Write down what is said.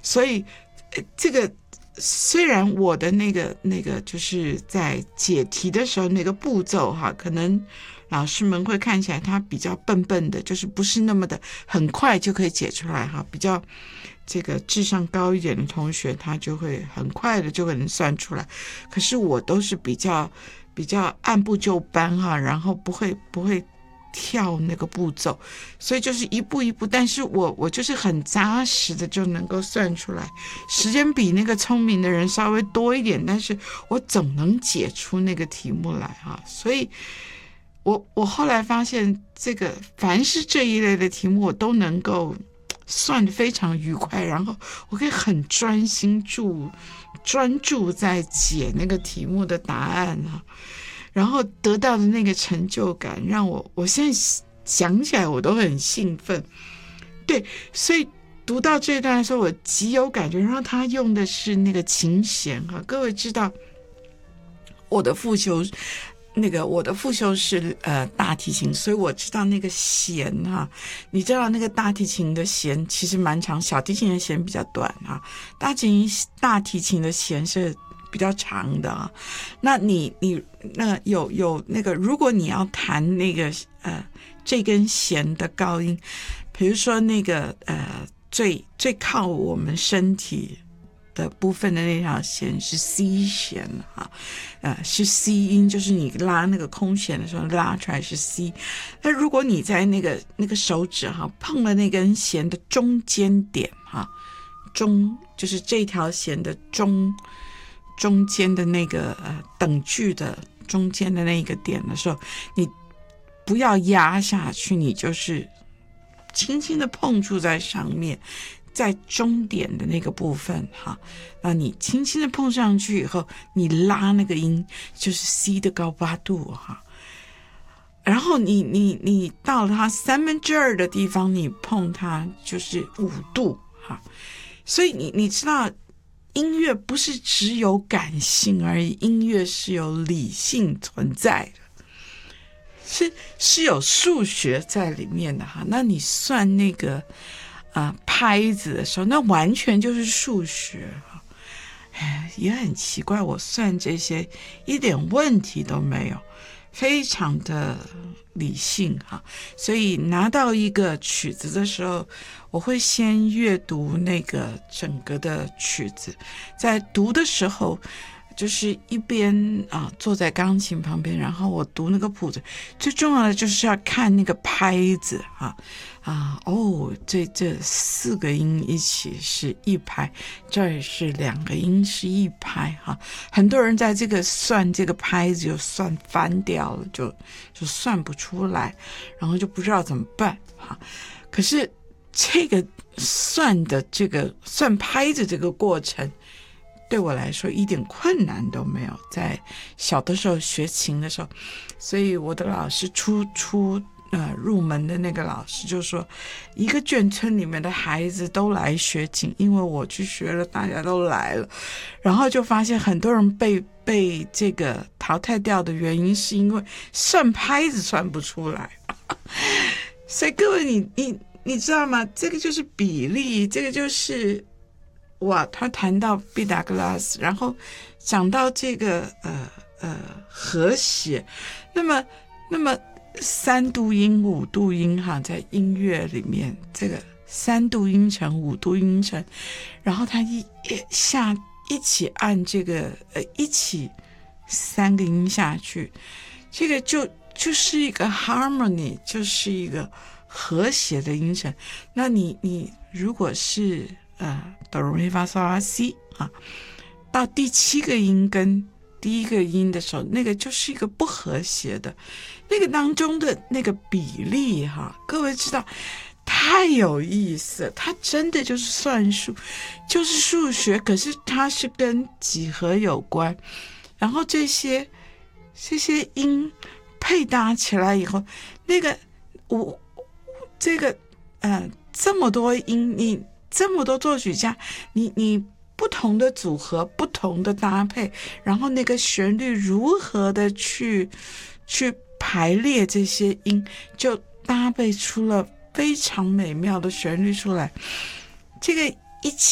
所以这个虽然我的那个就是在解题的时候那个步骤哈，可能老师们会看起来他比较笨笨的，就是不是那么的很快就可以解出来哈，比较这个智商高一点的同学他就会很快的就能算出来，可是我都是比较按部就班哈，然后不会跳那个步骤，所以就是一步一步，但是我就是很扎实的就能够算出来，时间比那个聪明的人稍微多一点，但是我总能解出那个题目来哈。所以我后来发现，这个凡是这一类的题目我都能够算得非常愉快，然后我可以很专注在解那个题目的答案啊，然后得到的那个成就感让我现在想起来我都很兴奋。对，所以读到这一段的时候我极有感觉，然后他用的是那个琴弦啊，各位知道我的副修是大提琴，所以我知道那个弦哈，你知道那个大提琴的弦其实蛮长，小提琴的弦比较短哈，大提琴的弦是比较长的啊。那你那有那个，如果你要弹那个这根弦的高音，比如说那个最靠我们身体的部分的那条弦是 C 弦哈，是 C 音，就是你拉那个空弦的时候拉出来是 C。那如果你在那个手指哈碰了那根弦的中间点哈，就是这条弦的中间的那个等距的中间的那个点的时候，你不要压下去，你就是轻轻的碰触在上面，在中点的那个部分哈，那你轻轻的碰上去以后，你拉那个音就是 C 的高八度哈，然后你到了它2/3的地方，你碰它就是5度哈。所以你知道音乐不是只有感性而已，音乐是有理性存在的，是有数学在里面的哈。那你算那个拍子的时候，那完全就是数学哈。也很奇怪，我算这些一点问题都没有，非常的理性哈。所以拿到一个曲子的时候，我会先阅读那个整个的曲子，在读的时候就是一边坐在钢琴旁边，然后我读那个谱子，最重要的就是要看那个拍子这4个音一起是一拍，这也是2个音是一拍哈。很多人在这个算这个拍子就算翻掉了，就算不出来，然后就不知道怎么办哈。可是这个算拍子这个过程对我来说一点困难都没有，在小的时候学琴的时候，所以我的老师入门的那个老师就说，一个眷村里面的孩子都来学琴，因为我去学了，大家都来了，然后就发现很多人被这个淘汰掉的原因是因为算拍子算不出来。所以各位你知道吗？这个就是比例，这个就是他谈到毕达哥拉斯，然后讲到这个和谐，那么3度音5度音哈，在音乐里面这个3度音程5度音程，然后他一起按这个一起3个音下去，这个就是一个 harmony， 就是一个和谐的音程。那你如果是哆来咪发嗦拉西到第7个音跟第1个音的时候，那个就是一个不和谐的，那个当中的那个比例哈，各位知道太有意思了，它真的就是算术，就是数学，可是它是跟几何有关，然后这些音配搭起来以后，那个这么多音，你这么多作曲家，你不同的组合，不同的搭配，然后那个旋律如何的去排列这些音，就搭配出了非常美妙的旋律出来。这个一